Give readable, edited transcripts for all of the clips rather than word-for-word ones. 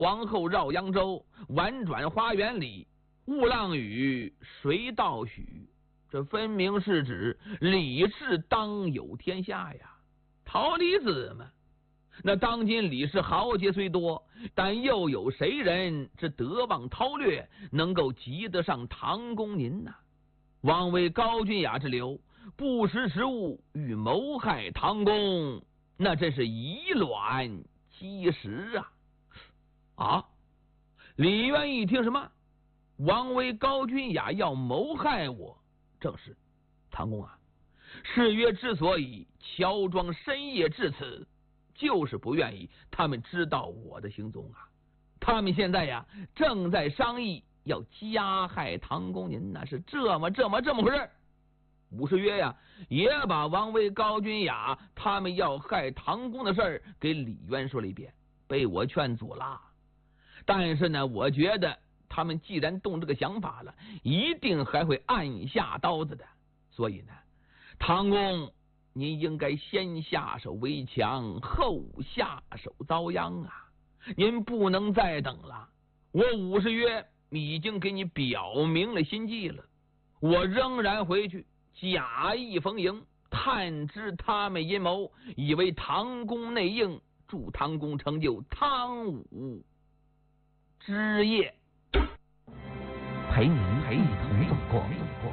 皇后绕扬州，婉转花园里，雾浪雨，谁道许？这分明是指李氏当有天下呀。桃李子嘛，那当今李氏豪杰虽多，但又有谁人之德望韬略，能够及得上唐公您呢？枉为高君雅之流，不识时务，欲谋害唐公，那真是以卵击石啊！啊！李渊一听什么？王维高君雅要谋害我，正是唐公啊！誓约之所以乔装深夜至此，就是不愿意他们知道我的行踪啊！他们现在呀，正在商议要加害唐公您呢，是这么回事。武士约呀，也把王维高君雅他们要害唐公的事儿给李渊说了一遍，被我劝阻了。但是呢，我觉得他们既然动这个想法了，一定还会按下刀子的。所以呢，唐公您应该先下手为强，后下手遭殃啊！您不能再等了。我武士约已经给你表明了心迹了，我仍然回去假意逢迎，探知他们阴谋，以为唐公内应，助唐公成就汤武之业。 陪您一同走过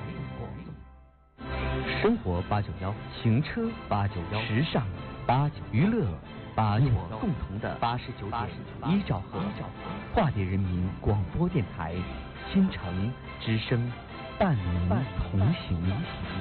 生活891，行车891，时尚891，娱乐891，共同的89.1兆赫，化蝶人民广播电台，新城之声，伴您同行。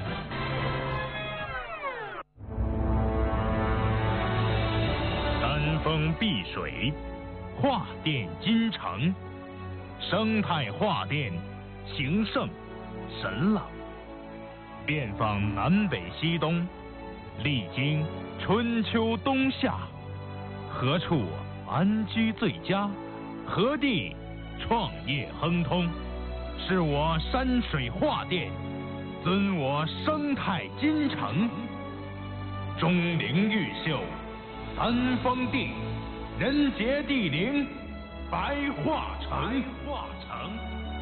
山峰碧水，画电金城，生态画电，形胜神朗，遍访南北西东，历经春秋冬夏，何处安居最佳？何地创业亨通？是我山水画电，尊我生态金城。钟灵毓秀，三峰地，人杰地灵，白桦城。